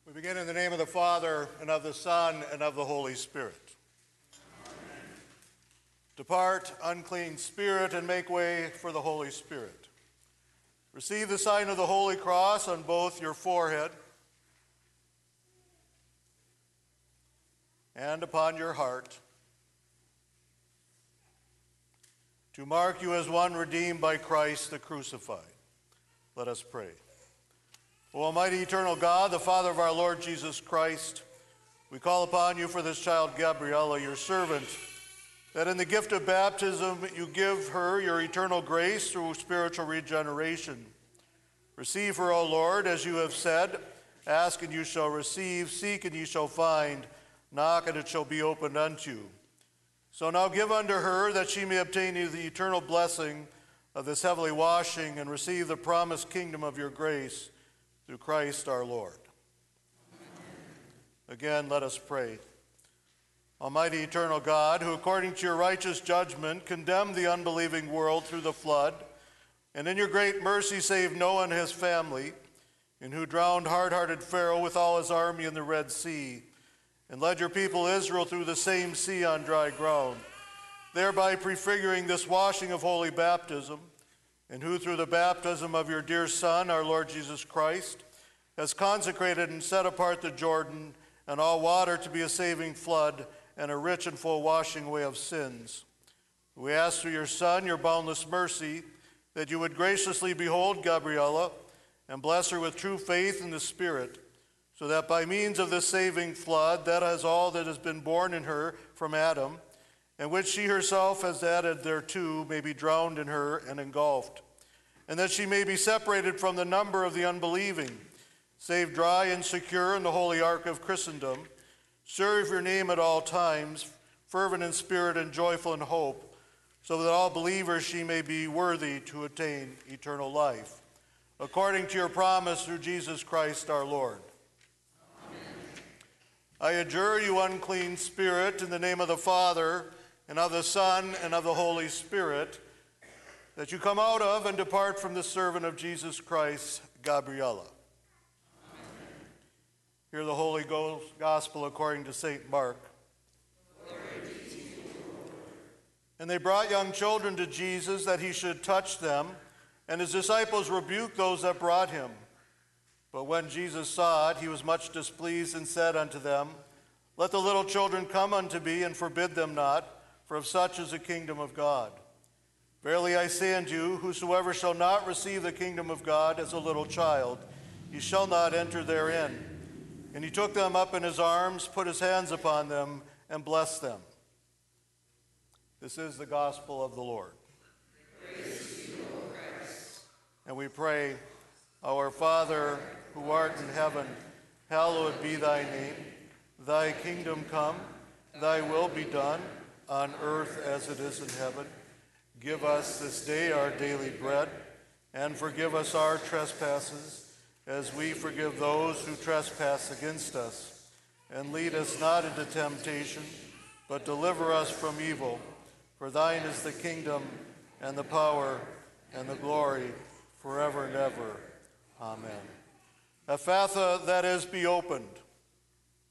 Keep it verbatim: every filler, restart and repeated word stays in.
We begin in the name of the Father, and of the Son, and of the Holy Spirit. Amen. Depart, unclean spirit, and make way for the Holy Spirit. Receive the sign of the Holy Cross on both your forehead and upon your heart, to mark you as one redeemed by Christ the crucified. Let us pray. O Almighty Eternal God, the Father of our Lord Jesus Christ, we call upon you for this child Gabriella, your servant, that in the gift of baptism you give her your eternal grace through spiritual regeneration. Receive her, O Lord, as you have said, ask and you shall receive, seek and you shall find, knock and it shall be opened unto you. So now give unto her that she may obtain the eternal blessing of this heavenly washing and receive the promised kingdom of your grace, through Christ our Lord. Amen. Again, let us pray. Almighty eternal God, who according to your righteous judgment condemned the unbelieving world through the flood, and in your great mercy saved Noah and his family, and who drowned hard-hearted Pharaoh with all his army in the Red Sea, and led your people Israel through the same sea on dry ground, thereby prefiguring this washing of holy baptism, and who through the baptism of your dear Son, our Lord Jesus Christ, has consecrated and set apart the Jordan and all water to be a saving flood and a rich and full washing away of sins. We ask through your Son, your boundless mercy, that you would graciously behold Gabriella and bless her with true faith in the Spirit, so that by means of this saving flood, that is all that has been born in her from Adam, and which she herself has added thereto, may be drowned in her and engulfed, and that she may be separated from the number of the unbelieving, saved dry and secure in the holy ark of Christendom, serve your name at all times, fervent in spirit and joyful in hope, so that all believers she may be worthy to attain eternal life, according to your promise through Jesus Christ our Lord. Amen. I adjure you, unclean spirit, in the name of the Father, and of the Son, and of the Holy Spirit, that you come out of and depart from the servant of Jesus Christ, Gabriella. Amen. Hear the Holy Gospel according to Saint Mark. Glory be to you, Lord. And they brought young children to Jesus that he should touch them, and his disciples rebuked those that brought him. But when Jesus saw it, he was much displeased and said unto them, Let the little children come unto me, and forbid them not, for of such is the kingdom of God. Verily I say unto you, whosoever shall not receive the kingdom of God as a little child, he shall not enter therein. And he took them up in his arms, put his hands upon them, and blessed them. This is the gospel of the Lord. Praise to you, O Christ. And we pray, Our Father, who art in heaven, hallowed be thy name. Thy kingdom come, thy will be done, on earth as it is in heaven. Give us this day our daily bread, and forgive us our trespasses, as we forgive those who trespass against us. And lead us not into temptation, but deliver us from evil. For thine is the kingdom, and the power, and the glory, forever and ever. Amen. Ephatha, that is, be opened.